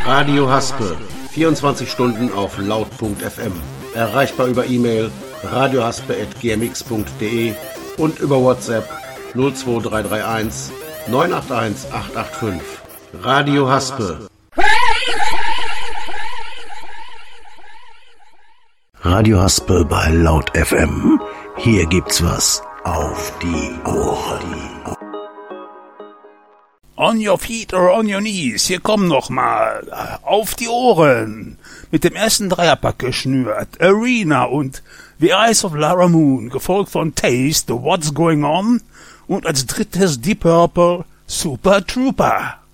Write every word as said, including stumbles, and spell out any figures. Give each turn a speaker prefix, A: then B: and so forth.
A: Radio Haspe, vierundzwanzig Stunden auf laut punkt f m. Erreichbar über E-Mail radiohaspe at g m x punkt d e und über WhatsApp null zwei drei drei eins neun acht eins acht acht fünf. Radio Haspe. Radio Haspe bei Laut F M. Hier gibt's was auf die Ohren.
B: On your feet or on your knees. Hier kommen noch mal auf die Ohren. Mit dem ersten Dreierpack geschnürt. Arena und The Eyes of Lara Moon. Gefolgt von Taste, What's Going On. Und als drittes Deep Purple, Super Trooper.